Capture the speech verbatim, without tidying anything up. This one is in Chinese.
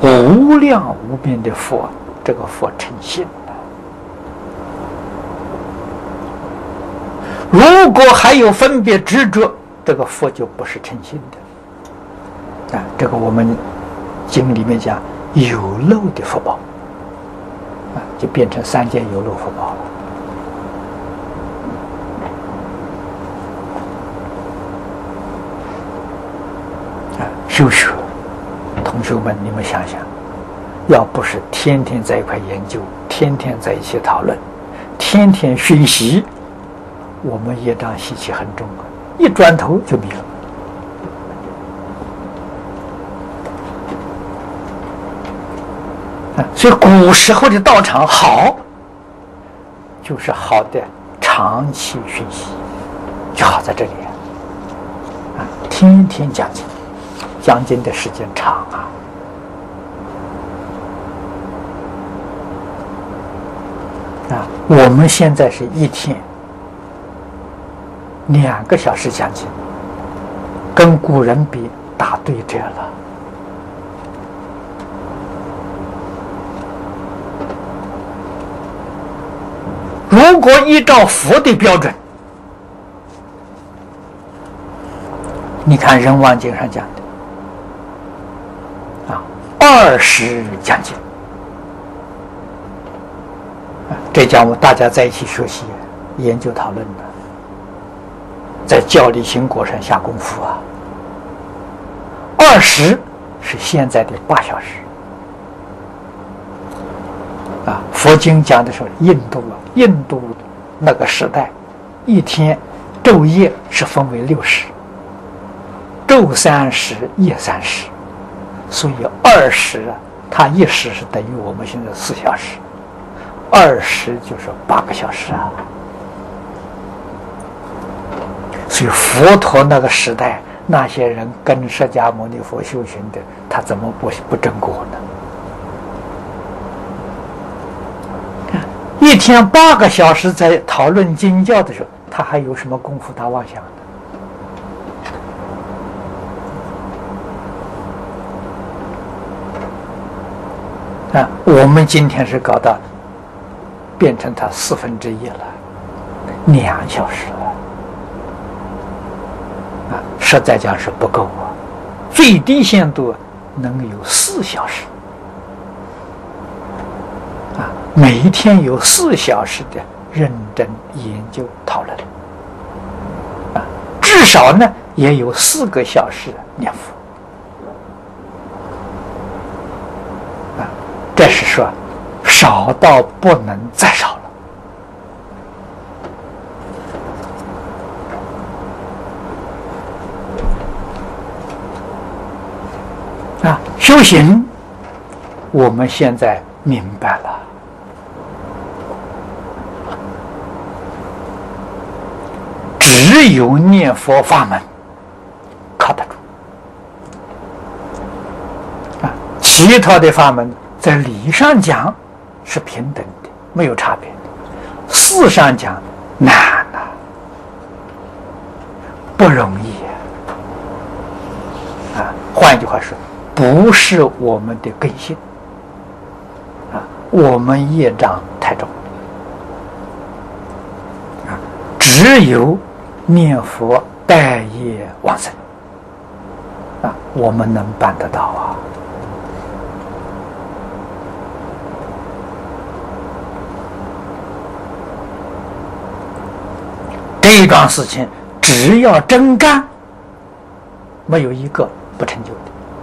无量无边的佛，这个佛成性了。如果还有分别执着，这个佛就不是成性的。啊，这个我们经里面讲有漏的福报，啊，就变成三界有漏福报了。啊，修学同学们，你们想想，要不是天天在一块研究，天天在一起讨论，天天学习，我们业障习气很重啊，一转头就迷了。啊，所以古时候的道场好，就是好的长期学习，就好在这里啊，天天讲经，讲经的时间长啊。啊，我们现在是一天两个小时讲经，跟古人比打对折了。如果依照佛的标准，你看《人王经》上讲的啊，二十讲经。这讲我大家在一起学习、研究、讨论的，在教理行果上下功夫啊。二十是现在的八小时啊。佛经讲的时候，印度啊，印度那个时代，一天昼夜是分为六时，昼三时，夜三时，所以二十啊，它一时是等于我们现在四小时。二十就是八个小时啊，所以佛陀那个时代，那些人跟释迦牟尼佛修行的，他怎么不不正果呢？一天八个小时在讨论经教的时候，他还有什么功夫打妄想呢？啊，我们今天是搞到变成它四分之一了，两小时了，啊，实在讲是不够啊，最低限度能有四小时，啊，每一天有四小时的认真研究讨论，啊，至少呢也有四个小时念佛，啊，这是说少到不能再少了啊！修行，我们现在明白了，只有念佛法门靠得住啊！其他的法门在理上讲是平等的，没有差别的，事上讲难啊，不容易啊！换一句话说，不是我们的根性啊，我们业障太重啊，只有念佛待业往生啊，我们能办得到啊。这一桩事情，只要真干，没有一个不成就的。